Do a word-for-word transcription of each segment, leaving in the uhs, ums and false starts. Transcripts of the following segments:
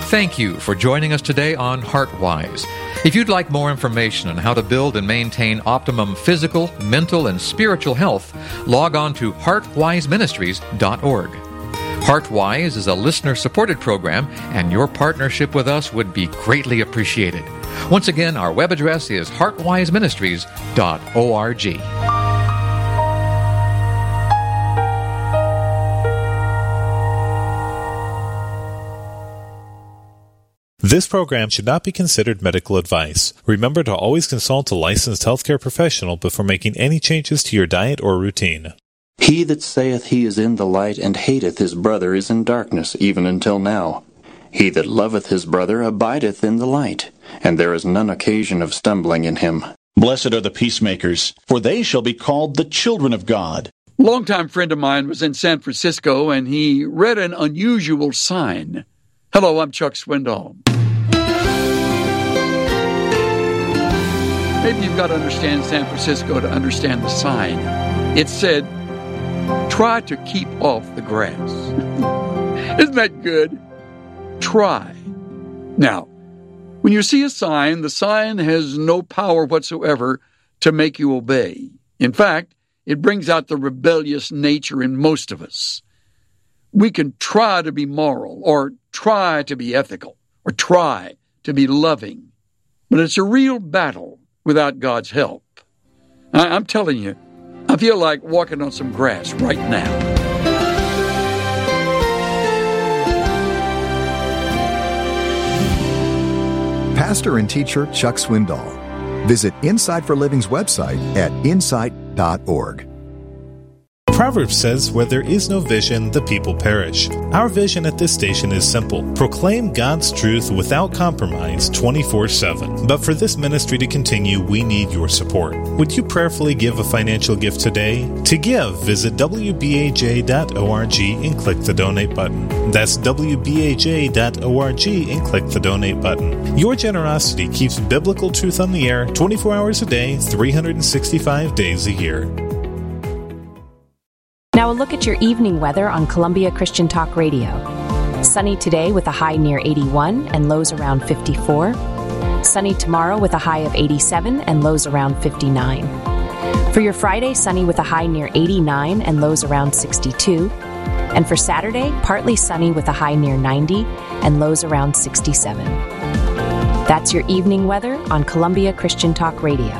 Thank you for joining us today on HeartWise. If you'd like more information on how to build and maintain optimum physical, mental, and spiritual health, log on to heart wise ministries dot org. HeartWise is a listener-supported program, and your partnership with us would be greatly appreciated. Once again, our web address is heart wise ministries dot org. This program should not be considered medical advice. Remember to always consult a licensed healthcare professional before making any changes to your diet or routine. He that saith he is in the light and hateth his brother is in darkness, even until now. He that loveth his brother abideth in the light, and there is none occasion of stumbling in him. Blessed are the peacemakers, for they shall be called the children of God. A longtime friend of mine was in San Francisco, and he read an unusual sign. Hello, I'm Chuck Swindoll. Maybe you've got to understand San Francisco to understand the sign. It said, try to keep off the grass. Isn't that good? Try. Now, when you see a sign, the sign has no power whatsoever to make you obey. In fact, it brings out the rebellious nature in most of us. We can try to be moral, or try to be ethical, or try to be loving, but it's a real battle without God's help. I- I'm telling you, I feel like walking on some grass right now. Pastor and teacher Chuck Swindoll. Visit Insight for Living's website at insight dot org. Proverbs says, where there is no vision, the people perish. Our vision at this station is simple. Proclaim God's truth without compromise twenty-four seven. But for this ministry to continue, we need your support. Would you prayerfully give a financial gift today? To give, visit w b a j dot org and click the donate button. That's w b a j dot org and click the donate button. Your generosity keeps biblical truth on the air twenty-four hours a day, three hundred sixty-five days a year. Now a look at your evening weather on Columbia Christian Talk Radio. Sunny today with a high near eighty-one and lows around fifty-four. Sunny tomorrow with a high of eighty-seven and lows around fifty-nine. For your Friday, sunny with a high near eighty-nine and lows around sixty-two. And for Saturday, partly sunny with a high near ninety and lows around sixty-seven. That's your evening weather on Columbia Christian Talk Radio.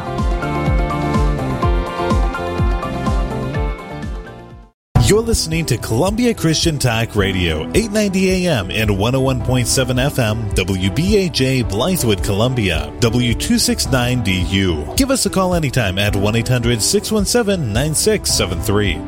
You're listening to Columbia Christian Talk Radio, eight ninety A M and one oh one point seven F M, W B A J, Blythewood, Columbia, W two sixty-nine D U. Give us a call anytime at one eight hundred six one seven nine six seven three.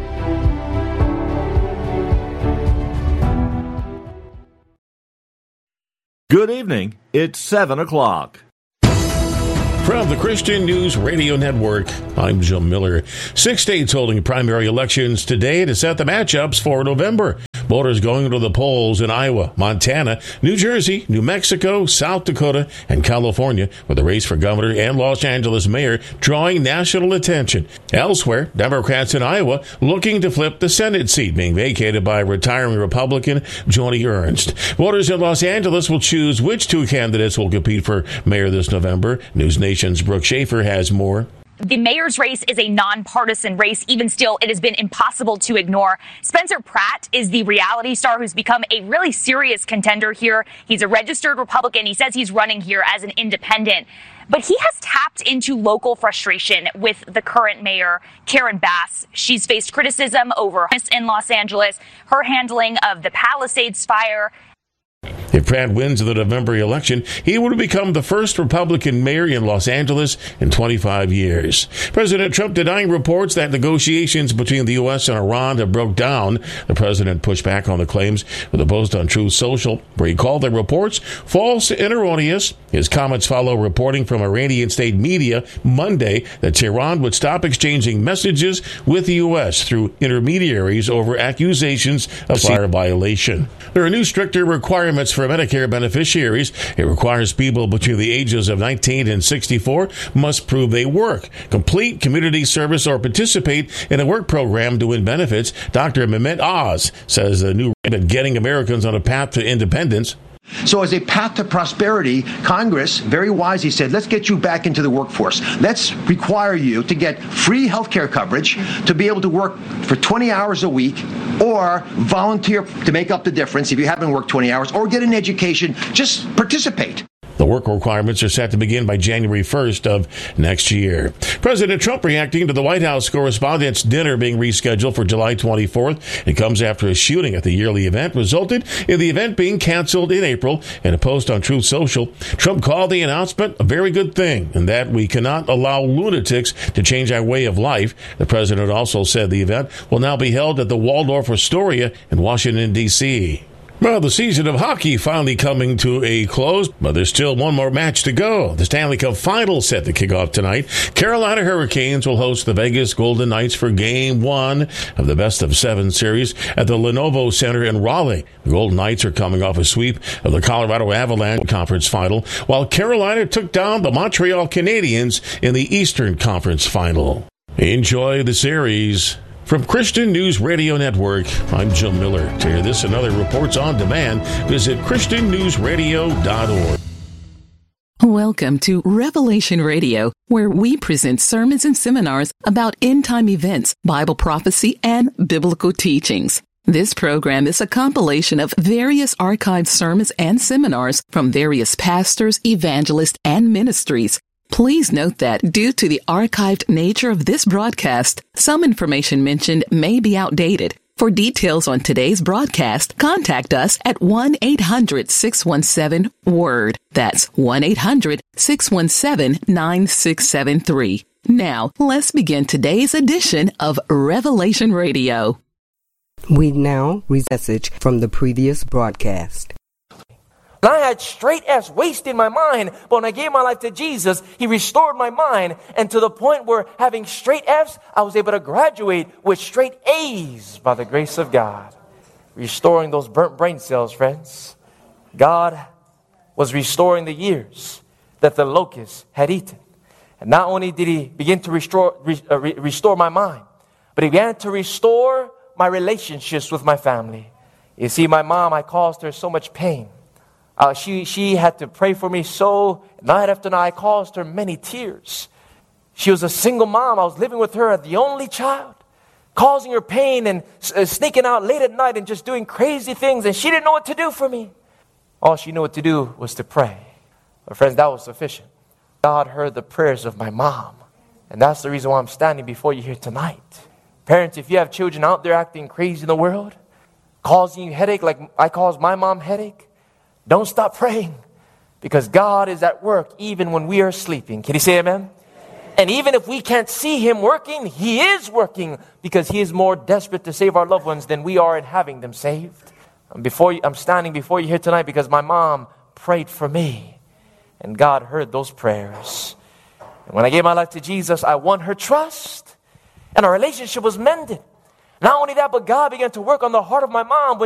Good evening. It's seven o'clock. From the Christian News Radio Network, I'm Jim Miller. Six states holding primary elections today to set the matchups for November. Voters going to the polls in Iowa, Montana, New Jersey, New Mexico, South Dakota, and California, with the race for governor and Los Angeles mayor drawing national attention. Elsewhere, Democrats in Iowa looking to flip the Senate seat being vacated by retiring Republican Joni Ernst. Voters in Los Angeles will choose which two candidates will compete for mayor this November. News Nation's Brooke Schaefer has more. The mayor's race is a nonpartisan race. Even still, it has been impossible to ignore. Spencer Pratt is the reality star who's become a really serious contender here. He's a registered Republican. He says he's running here as an independent. But he has tapped into local frustration with the current mayor, Karen Bass. She's faced criticism over in Los Angeles, her handling of the Palisades fire. If Pratt wins the November election, he would become the first Republican mayor in Los Angeles in twenty-five years. President Trump denying reports that negotiations between the U S and Iran have broke down. The president pushed back on the claims with a post on Truth Social, where he called the reports false and erroneous. His comments follow reporting from Iranian state media Monday that Tehran would stop exchanging messages with the U S through intermediaries over accusations of fire violation. There are new stricter requirements for Medicare beneficiaries. It requires people between the ages of nineteen and sixty-four must prove they work, complete community service, or participate in a work program to win benefits. Doctor Mehmet Oz says the new rate of getting Americans on a path to independence. So as a path to prosperity, Congress very wisely said, let's get you back into the workforce. Let's require you to get free health care coverage, to be able to work for twenty hours a week, or volunteer to make up the difference if you haven't worked twenty hours, or get an education. Just participate. The work requirements are set to begin by January first of next year. President Trump reacting to the White House Correspondents' Dinner being rescheduled for July twenty-fourth. It comes after a shooting at the yearly event resulted in the event being canceled in April. In a post on Truth Social, Trump called the announcement a very good thing, and that we cannot allow lunatics to change our way of life. The president also said the event will now be held at the Waldorf Astoria in Washington, D C Well, the season of hockey finally coming to a close, but there's still one more match to go. The Stanley Cup Final set to kick off tonight. Carolina Hurricanes will host the Vegas Golden Knights for Game one of the Best of Seven series at the Lenovo Center in Raleigh. The Golden Knights are coming off a sweep of the Colorado Avalanche Conference Final, while Carolina took down the Montreal Canadiens in the Eastern Conference Final. Enjoy the series. From Christian News Radio Network, I'm Jim Miller. To hear this and other reports on demand, visit Christian News Radio dot org. Welcome to Revelation Radio, where we present sermons and seminars about end-time events, Bible prophecy, and biblical teachings. This program is a compilation of various archived sermons and seminars from various pastors, evangelists, and ministries. Please note that due to the archived nature of this broadcast, some information mentioned may be outdated. For details on today's broadcast, contact us at one eight hundred six one seven WORD. That's one eight hundred six one seven nine six seven three. Now, let's begin today's edition of Revelation Radio. We now read a message from the previous broadcast. I had straight F's wasting my mind, but when I gave my life to Jesus, He restored my mind, and to the point where having straight F's, I was able to graduate with straight A's by the grace of God. Restoring those burnt brain cells, friends. God was restoring the years that the locusts had eaten. And not only did He begin to restore, re, uh, re, restore my mind, but He began to restore my relationships with my family. You see, my mom, I caused her so much pain. Uh, she, she had to pray for me so, night after night, I caused her many tears. She was a single mom. I was living with her, the only child, causing her pain and uh, sneaking out late at night and just doing crazy things, and she didn't know what to do for me. All she knew what to do was to pray. But friends, that was sufficient. God heard the prayers of my mom, and that's the reason why I'm standing before you here tonight. Parents, if you have children out there acting crazy in the world, causing you headache like I caused my mom headache, don't stop praying, because God is at work even when we are sleeping. Can you say amen? Amen? And even if we can't see Him working, He is working, because He is more desperate to save our loved ones than we are in having them saved. I'm, before you, I'm standing before you here tonight because my mom prayed for me, and God heard those prayers. And when I gave my life to Jesus, I won her trust, and our relationship was mended. Not only that, but God began to work on the heart of my mom. When